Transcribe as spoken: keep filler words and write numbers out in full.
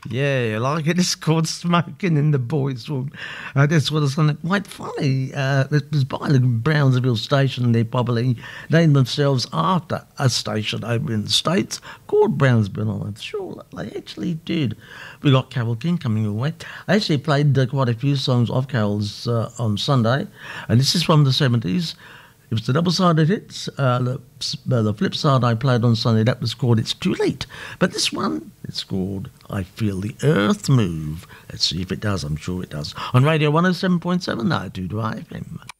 Yeah, like it is called Smoking in the Boys' Room. Uh, this was something quite funny. Uh, it was by the Brownsville station. They probably named themselves after a station over in the States called Brownsville. I'm sure they actually did. We got Carole King coming your way. I actually played uh, quite a few songs of Carol's uh, on Sunday, and this is from the seventies. It was the double-sided hits. Uh, the, uh, the flip side I played on Sunday, that was called It's Too Late. But this one, it's called I Feel the Earth Move. Let's see if it does. I'm sure it does. On Radio one oh seven point seven, no, do I F M.